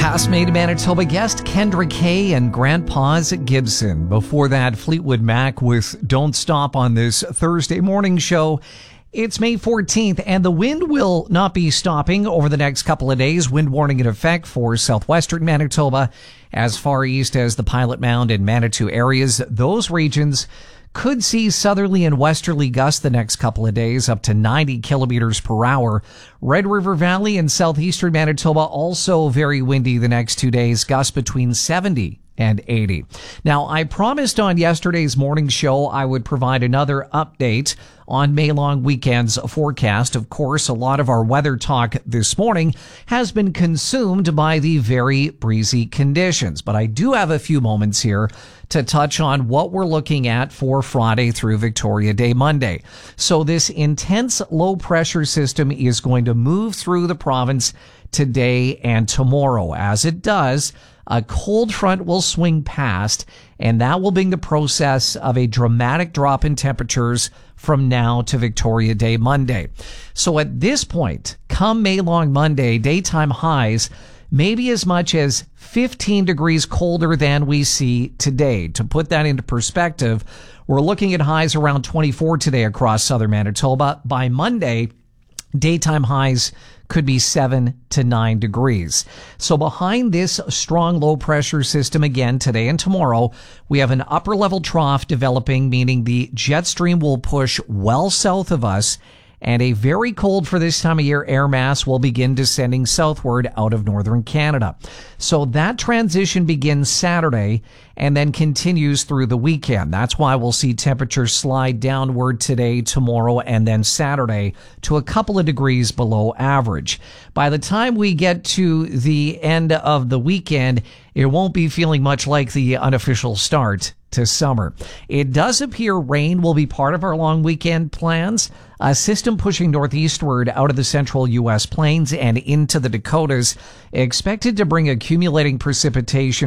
Past Made in Manitoba guest Kendra Kay and Grandpa's Gibson. Before that, Fleetwood Mac with Don't Stop on this Thursday morning show. It's May 14th, and the wind will not be stopping over the next couple of days. Wind warning in effect for southwestern Manitoba, as far east as the Pilot Mound and Manitou areas. Those regions could see southerly and westerly gusts the next couple of days, up to 90 kilometers per hour. Red River Valley and southeastern Manitoba also very windy the next 2 days, gusts between 70 and 80. Now, I promised on yesterday's morning show I would provide another update on May-long weekend's forecast. Of course, a lot of our weather talk this morning has been consumed by the very breezy conditions, but I do have a few moments here to touch on what we're looking at for Friday through Victoria Day Monday. So this intense low-pressure system is going to move through the province today and tomorrow. As it does, a cold front will swing past, and that will bring the process of a dramatic drop in temperatures from now to Victoria Day Monday. So at this point, come May-long Monday, daytime highs maybe as much as 15 degrees colder than we see today. To put that into perspective, we're looking at highs around 24 today across southern Manitoba. By Monday, daytime highs could be 7 to 9 degrees. So behind this strong low pressure system again today and tomorrow, we have an upper level trough developing, meaning the jet stream will push well south of us, and a very cold for this time of year air mass will begin descending southward out of northern Canada. So that transition begins Saturday and then continues through the weekend. That's why we'll see temperatures slide downward today, tomorrow, and then Saturday to a couple of degrees below average. By the time we get to the end of the weekend, it won't be feeling much like the unofficial start to summer. It does appear rain will be part of our long weekend plans. A system pushing northeastward out of the central U.S. plains and into the Dakotas expected to bring accumulating precipitation